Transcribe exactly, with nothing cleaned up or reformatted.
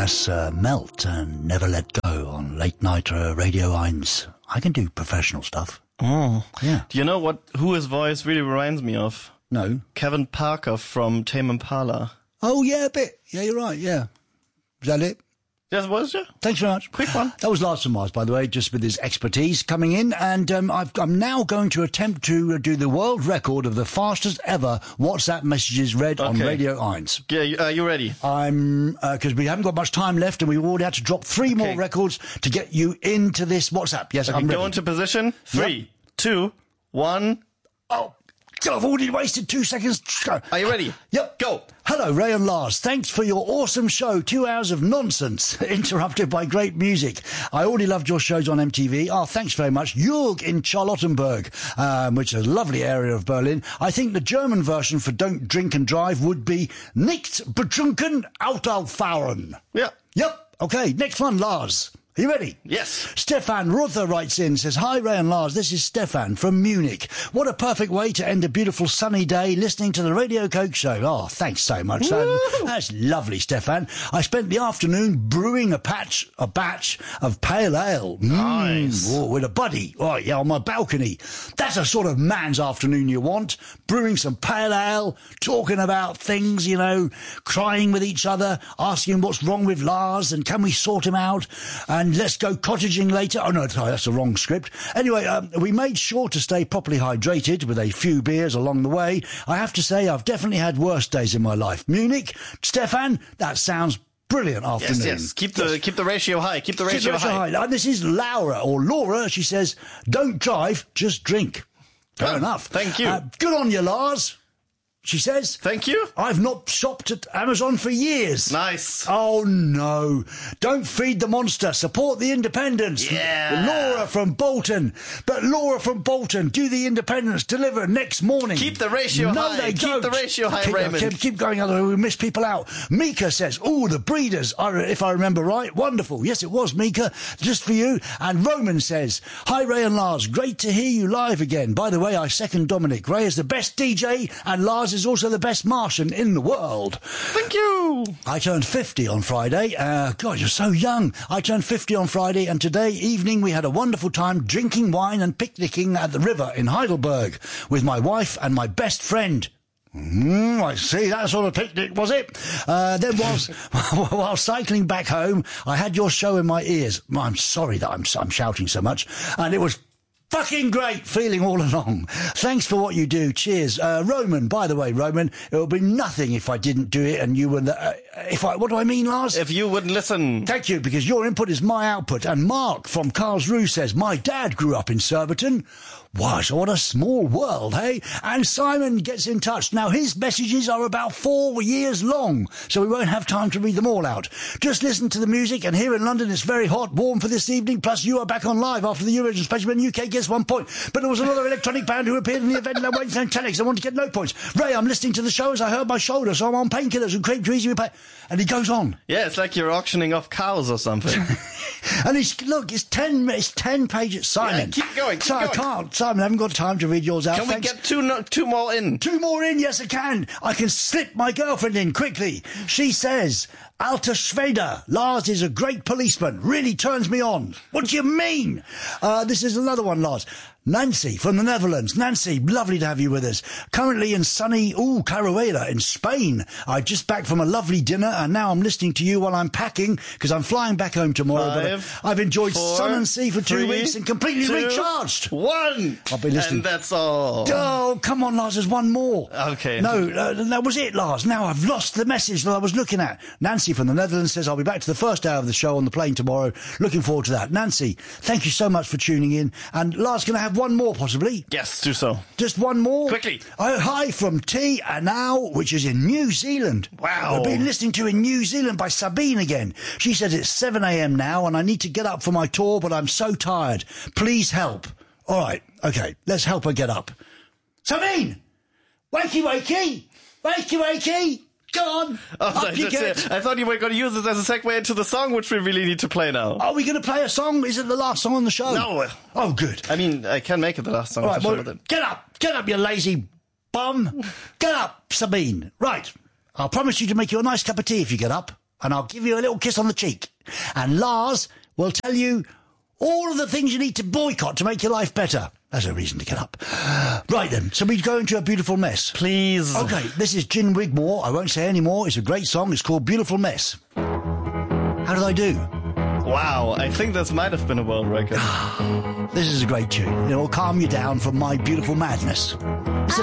That's uh, Melt and Never Let Go on Late Night uh, Radio eins. I can do professional stuff. Oh. Yeah. Do you know what who his voice really reminds me of? No. Kevin Parker from Tame Impala. Oh, yeah, a bit. Yeah, you're right, yeah. Is that it? Yes, was it? Thanks very much. Quick one. That was Lars from Mars, by the way, just with his expertise coming in. And um, I've, I'm now going to attempt to uh, do the world record of the fastest ever WhatsApp messages read Okay. on Radio eins. Yeah, you, uh, you ready? I'm, because uh, we haven't got much time left and we've already had to drop three more Okay. records to get you into this WhatsApp. Yes, Okay, I'm ready. go into position. Three, Yep. two, one. Oh, God, I've already wasted two seconds. Are you ready? Yep. Go. Hello, Ray and Lars. Thanks for your awesome show. Two hours of nonsense, interrupted by great music. I already loved your shows on M T V. Oh, thanks very much. Jörg in Charlottenburg, um, which is a lovely area of Berlin. I think the German version for Don't Drink and Drive would be Nicht betrunken Auto fahren. Yeah. Yep. Okay, next one, Lars. Are you ready? Yes. Stefan Ruther writes in, says, Hi, Ray and Lars, this is Stefan from Munich. What a perfect way to end a beautiful sunny day listening to the Radio Coke show. Oh, thanks so much. That, that's lovely, Stefan. I spent the afternoon brewing a patch, a batch of pale ale. Nice. Mm, oh, with a buddy. Oh, yeah, on my balcony. That's a sort of man's afternoon you want. Brewing some pale ale, talking about things, you know, crying with each other, asking what's wrong with Lars and can we sort him out? And let's go cottaging later. Oh, no, sorry, that's the wrong script. Anyway, um, we made sure to stay properly hydrated with a few beers along the way. I have to say, I've definitely had worse days in my life. Munich, Stefan, that sounds brilliant afternoon. Yes, yes. Keep the Yes. keep the ratio high. Keep the Keep ratio the ratio high. high. And this is Laura, or Laura. She says, don't drive, just drink. Fair Oh, enough. thank you. Uh, good on you, Lars. She says, Thank you. I've not shopped at Amazon for years. Nice. Oh, no. Don't feed the monster. Support the independents. Yeah. Laura from Bolton. But Laura from Bolton, do the independents deliver next morning. Keep the ratio no, high. They Keep don't. the ratio high, keep, Raymond. Keep, keep going, otherwise we miss people out. Mika says, oh, the breeders, I re- if I remember right. Wonderful. Yes, it was, Mika. Just for you. And Roman says, hi, Ray and Lars. Great to hear you live again. By the way, I second Dominic. Ray is the best D J and Lars is also the best Martian in the world. Thank you. I turned fifty on Friday. Uh, God, you're so young. I turned fifty on Friday, and today evening we had a wonderful time drinking wine and picnicking at the river in Heidelberg with my wife and my best friend. Mm, I see, that sort of picnic, was it? Uh, then whilst, while cycling back home, I had your show in my ears. I'm sorry that I'm, I'm shouting so much. And it was fucking great feeling all along. Thanks for what you do. Cheers. Uh, Roman, by the way, Roman, it would be nothing if I didn't do it and you were the, uh, if I, what do I mean, Lars? If you would listen. Thank you, because your input is my output. And Mark from Karlsruhe says, my dad grew up in Surbiton. What, what a small world, hey? And Simon gets in touch. Now, his messages are about four years long, so we won't have time to read them all out. Just listen to the music, and here in London it's very hot, warm for this evening, plus you are back on live after the Eurovision special when U K gets one point. But there was another electronic band who appeared in the event and I'm waiting for telex. I want to get no points. Ray, I'm listening to the show as I hurt my shoulder, so I'm on painkillers and creep too easy repair. And he goes on. Yeah, it's like you're auctioning off cows or something. And he's, look, it's ten, it's ten pages. Simon. Yeah, keep going, keep so going. I can't, Simon, I haven't got time to read yours out. Can Thanks. we get two no, two more in? Two more in, yes I can. I can slip my girlfriend in quickly. She says, Alter Schwede, Lars is a great policeman. Really turns me on. What do you mean? Uh, this is another one, Lars. Nancy from the Netherlands. Nancy, lovely to have you with us. Currently in sunny, ooh, Caruela in Spain. I'm just back from a lovely dinner and now I'm listening to you while I'm packing because I'm flying back home tomorrow. Five, but I've enjoyed four, sun and sea for two three, weeks and completely two, recharged. One. I'll be listening. And that's all. Oh, come on, Lars, there's one more. Okay. No, uh, that was it, Lars. Now I've lost the message that I was looking at. Nancy from the Netherlands says, I'll be back to the first hour of the show on the plane tomorrow. Looking forward to that. Nancy, thank you so much for tuning in. And Lars, can I have one more, possibly? Yes, do so. Just one more? Quickly. Oh, hi from T Anau, which is in New Zealand. Wow. I've been listening to in New Zealand by Sabine again. She says it's seven a.m. now and I need to get up for my tour, but I'm so tired. Please help. All right, okay, let's help her get up. Sabine! Wakey, wakey! Wakey, wakey! Go on! Oh, up sorry, you that's get! it. I thought you were going to use this as a segue into the song, which we really need to play now. Are we going to play a song? Is it the last song on the show? No. Oh, good. I mean, I can make it the last song. All right, for well, sure, but then- get up! Get up, you lazy bum! Get up, Sabine! Right. I'll promise you to make you a nice cup of tea if you get up. and I'll give you a little kiss on the cheek. And Lars will tell you all of the things you need to boycott to make your life better. That's a reason to get up. Right then, so we go into A Beautiful Mess. Please. Okay, this is Gin Wigmore. I won't say any more. It's a great song. It's called Beautiful Mess. How did I do? Wow, I think this might have been a world record. This is a great tune. It'll calm you down from my beautiful madness.